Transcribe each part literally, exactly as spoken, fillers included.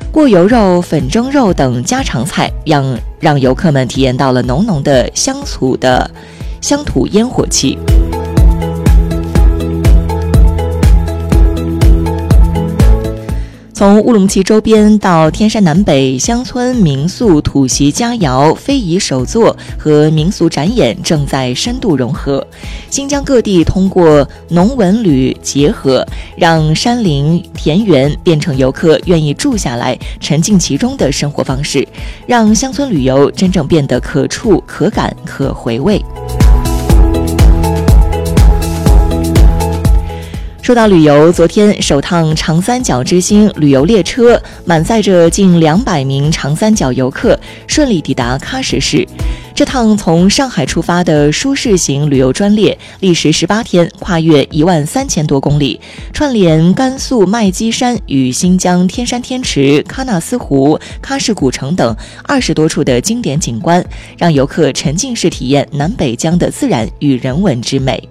过油肉、粉蒸肉等家常菜，让让游客们体验到了浓浓的乡土的乡土烟火气。从乌鲁木齐周边到天山南北，乡村民宿、土席佳肴、非遗手作和民俗展演正在深度融合。新疆各地通过农文旅结合，让山林田园变成游客愿意住下来、沉浸其中的生活方式，让乡村旅游真正变得可触、可感、可回味。说到旅游，昨天首趟长三角之星旅游列车满载着近两百名长三角游客顺利抵达喀什市。这趟从上海出发的舒适型旅游专列，历时十八天，跨越一万三千多公里，串联甘肃麦积山与新疆天山天池、喀纳斯湖、喀什古城等二十多处的经典景观，让游客沉浸式体验南北疆的自然与人文之美。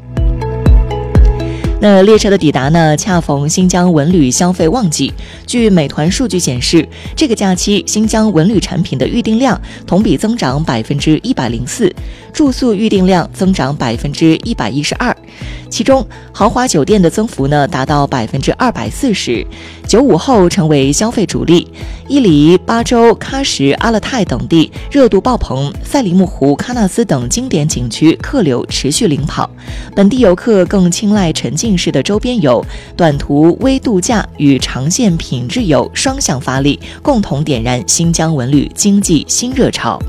那列车的抵达呢，恰逢新疆文旅消费旺季。据美团数据显示，这个假期新疆文旅产品的预订量同比增长百分之一百零四，住宿预订量增长百分之一百一十二，其中豪华酒店的增幅呢达到百分之二百四十，九五后成为消费主力。伊犁、巴州、喀什、阿勒泰等地热度爆棚，赛里木湖、喀纳斯等经典景区客流持续领跑，本地游客更青睐沉浸式的周边游，短途微度假与长线品质游双向发力，共同点燃新疆文旅经济新热潮。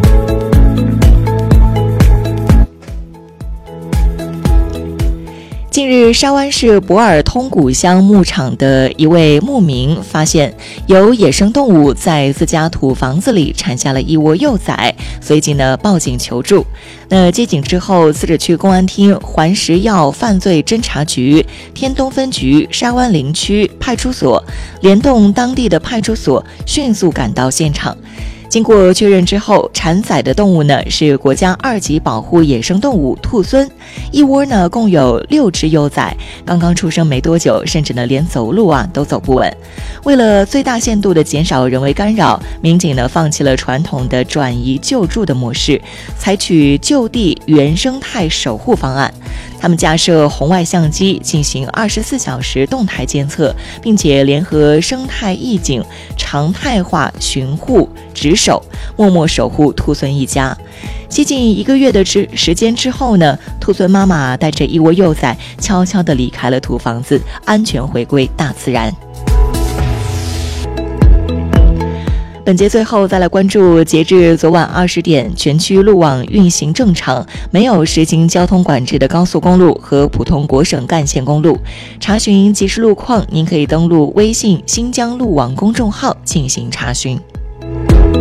近日，沙湾市博尔通古乡牧场的一位牧民发现有野生动物在自家土房子里产下了一窝幼崽，随即呢报警求助。那接警之后，自治区公安厅环食药犯罪侦查局、天东分局、沙湾林区派出所联动当地的派出所，迅速赶到现场。经过确认之后，产崽的动物呢是国家二级保护野生动物兔狲，一窝呢共有六只幼崽，刚刚出生没多久，甚至呢连走路啊都走不稳。为了最大限度的减少人为干扰，民警呢放弃了传统的转移救助的模式，采取就地原生态守护方案。他们架设红外相机进行二十四小时动态监测，并且联合生态义警常态化巡护值守，默默守护兔狲一家。接近一个月的之时间之后呢，兔狲妈妈带着一窝幼崽悄悄地离开了土房子，安全回归大自然。本节最后再来关注，截至昨晚二十点，全区路网运行正常，没有实行交通管制的高速公路和普通国省干线公路。查询即时路况，您可以登录微信新疆路网公众号进行查询。